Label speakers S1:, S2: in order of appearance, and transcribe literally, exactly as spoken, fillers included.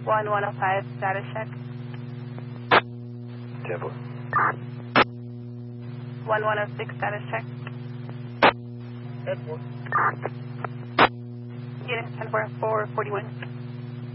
S1: one one oh five, status check.
S2: ten four.
S1: one one oh six, status check.
S3: ten four.
S1: Unit ten four four forty-one.